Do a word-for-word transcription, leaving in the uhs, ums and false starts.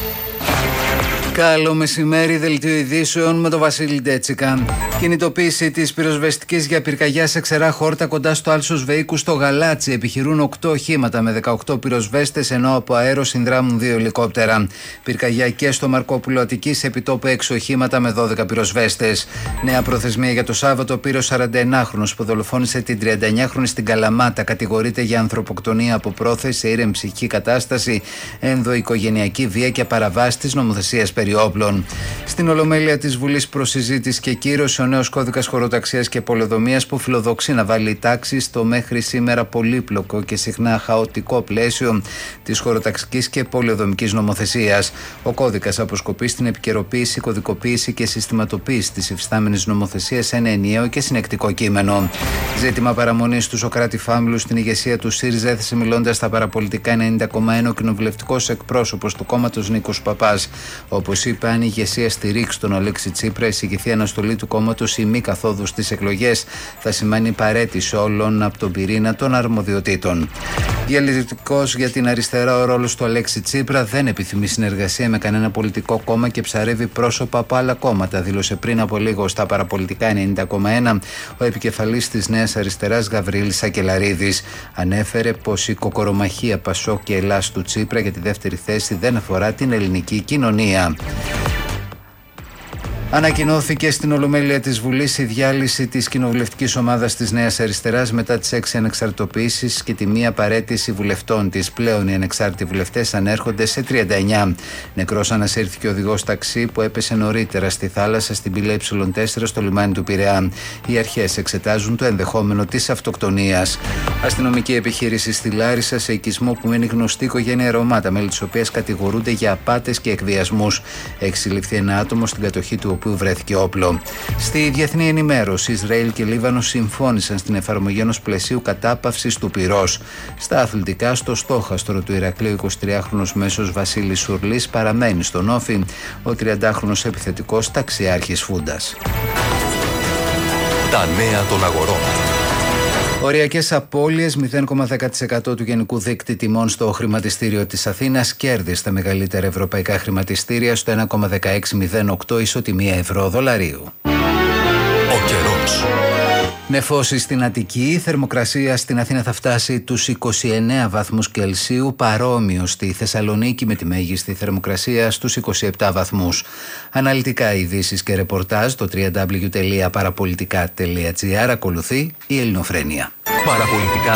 Καλό μεσημέρι, δελτίο ειδήσεων με τον Βασίλη Ντέτσικα. Κινητοποίηση της πυροσβεστικής για πυρκαγιά σε ξερά χόρτα κοντά στο Άλσος Βεϊκού στο Γαλάτσι. Επιχειρούν οκτώ οχήματα με δεκαοκτώ πυροσβέστες, ενώ από αέρο συνδράμουν δύο ελικόπτερα. Πυρκαγιά και στο Μαρκόπουλο Αττικής, επιτόπου έξι οχήματα με δώδεκα πυροσβέστες. Νέα προθεσμία για το Σάββατο. Πήρε ο σαρανταενάχρονος που δολοφόνησε την τριανταεννιάχρονη στην Καλαμάτα. Κατηγορείται για ανθρωποκτονία από πρόθεση σε ήρεμη ψυχική κατάσταση, ενδοοικογενειακή βία και παραβάση της νομοθεσίας περί όπλων. Στην Ολομέλεια της Βουλής προσυζήτηση και κύρωση ο νέος κώδικας χωροταξίας και πολεοδομίας που φιλοδοξεί να βάλει τάξη στο μέχρι σήμερα πολύπλοκο και συχνά χαοτικό πλαίσιο της χωροταξικής και πολεοδομικής νομοθεσίας. Ο κώδικας αποσκοπεί στην επικαιροποίηση, κωδικοποίηση και συστηματοποίηση της υφιστάμενης νομοθεσίας σε ένα ενιαίο και συνεκτικό κείμενο. Ζήτημα παραμονής του Σωκράτη Φάμιλου στην ηγεσία του ΣΥΡΙΖΑ έθεσε μιλώντας στα παραπολιτικά ενενήντα κόμμα ένα ο κοινοβουλευτικός εκπρόσωπος του κόμματος Νίκος Παπάς. Όπως είπε, αν η ηγεσία στηρίξει τον Αλέξη Τσίπρα, εισηγηθεί αναστολή του κόμματος ή μη καθόδου στις εκλογές, θα σημαίνει παραίτηση όλων από τον πυρήνα των αρμοδιοτήτων. Διαλυτικός για την αριστερά ο ρόλος του Αλέξη Τσίπρα, δεν επιθυμεί συνεργασία με κανένα πολιτικό κόμμα και ψαρεύει πρόσωπα από άλλα κόμματα, δήλωσε πριν από λίγο στα παραπολιτικά ενενήντα κόμμα ένα ο επικεφαλής της Νέας Αριστεράς Γαβρίλης Σακελαρίδης. Ανέφερε πως η κοκορομαχία Πασόκ και Ελλάς του Τσίπρα για τη δεύτερη θέση δεν αφορά την ελληνική κοινωνία. Ανακοινώθηκε στην Ολομέλεια της Βουλής η διάλυση της κοινοβουλευτικής ομάδας της Νέας Αριστεράς μετά τις έξι ανεξαρτητοποιήσεις και τη μία παραίτηση βουλευτών της. Πλέον οι ανεξάρτητοι βουλευτές ανέρχονται σε τριάντα εννιά. Νεκρός ανασύρθηκε ο οδηγός ταξί που έπεσε νωρίτερα στη θάλασσα στην πύλη ε τέσσερα στο λιμάνι του Πειραιά. Οι αρχές εξετάζουν το ενδεχόμενο της αυτοκτονίας. Αστυνομική επιχείρηση στη Λάρισα σε οικισμό που μένει γνωστή οικογένεια Ρωμά, τα μέλη της οποίας κατηγορούνται για απάτες και εκβιασμούς. Έχει συλληφθεί ένα άτομο στην κατοχή του που βρέθηκε όπλο. Στη διεθνή ενημέρωση, Ισραήλ και Λίβανο συμφώνησαν στην εφαρμογή ενός πλαισίου κατάπαυσης του πυρός. Στα αθλητικά, στο στόχαστρο του Ηρακλείου, ο εικοσιτριάχρονος μέσος Βασίλης Σουρλής παραμένει στον όφι, ο τριαντάχρονος επιθετικός ταξιάρχης Φούντας. Τα νέα των αγορών. Οριακές απώλειες, μηδέν κόμμα δέκα τοις εκατό του γενικού δείκτη τιμών στο χρηματιστήριο της Αθήνας, κέρδη στα μεγαλύτερα ευρωπαϊκά χρηματιστήρια στο ένα κόμμα δεκαέξι μηδέν οκτώ ισοτιμία ευρώ-δολαρίου. Ο καιρός. Νεφώσεις στην Αττική, η θερμοκρασία στην Αθήνα θα φτάσει τους είκοσι εννέα βαθμούς Κελσίου, παρόμοιο στη Θεσσαλονίκη με τη μέγιστη θερμοκρασία στους είκοσι επτά βαθμούς. Αναλυτικά ειδήσεις και ρεπορτάζ στο double-u double-u double-u τελεία παραπολιτικά τελεία τζι άρ. Ακολουθεί η Ελληνοφρένεια. Παραπολιτικά